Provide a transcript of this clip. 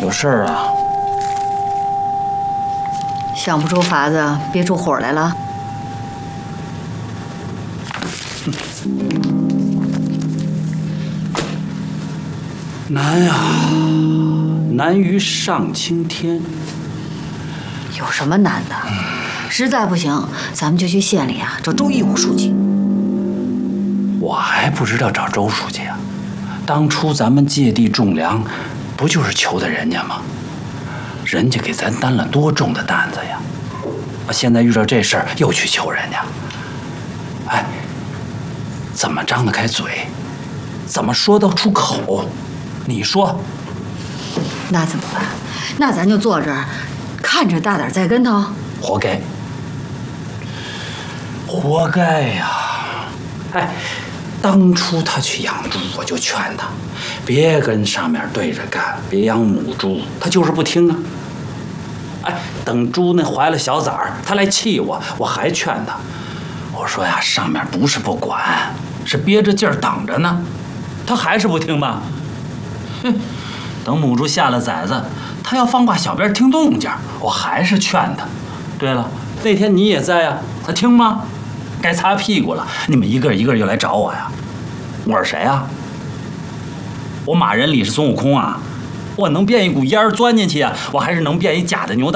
有事儿啊？ 想不出法子憋出火来了？ 难呀，难于上青天。 有什么难的？实在不行，咱们就去县里啊找周义武书记。 我还不知道找周书记啊。当初咱们借地种粮，不就是求的人家吗？人家给咱担了多重的担子呀！现在遇到这事儿又去求人家，哎，怎么张得开嘴？怎么说得出口？你说？ 那怎么办？那咱就坐这儿，看着大点栽跟头。 活该，活该呀！哎，当初他去养猪，我就劝他，别跟上面对着干，别养母猪，他就是不听啊。哎，等猪那怀了小崽儿，他来气我，我还劝他，我说呀，上面不是不管，是憋着劲儿等着呢，他还是不听吧。哼，等母猪下了崽子，他要放挂小辫听动静，我还是劝他。对了，那天你也在呀，他听吗？该擦屁股了，你们一个一个又来找我呀。我是谁啊？我马人里是孙悟空啊？我能变一股烟钻进去啊？我还是能变一假的牛蛋